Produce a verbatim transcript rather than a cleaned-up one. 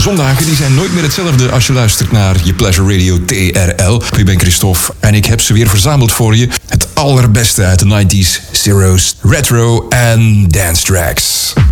zondagen die zijn nooit meer hetzelfde als je luistert naar je Pleasure Radio T R L. Ik ben Christophe en ik heb ze weer verzameld voor je. Het allerbeste uit de nineties, zeros, retro en dance tracks.